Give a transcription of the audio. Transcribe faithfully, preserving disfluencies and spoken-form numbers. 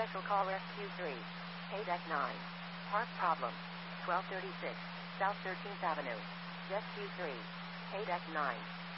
Special call Rescue three. Paydeck nine. Park problem. twelve thirty-six. South thirteenth Avenue. Rescue three. Paydeck nine.